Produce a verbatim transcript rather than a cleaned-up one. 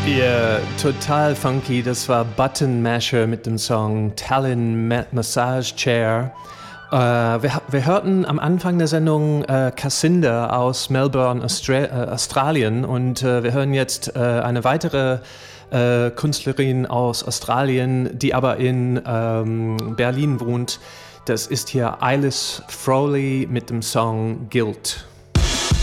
Ja, total funky. Das war Button Masher mit dem Song Talon Ma- Massage Chair. Äh, wir, wir hörten am Anfang der Sendung äh, Cassinda aus Melbourne, Austra- äh, Australien. Und äh, wir hören jetzt äh, eine weitere äh, Künstlerin aus Australien, die aber in ähm, Berlin wohnt. Das ist hier Eilish Frowley mit dem Song Guilt.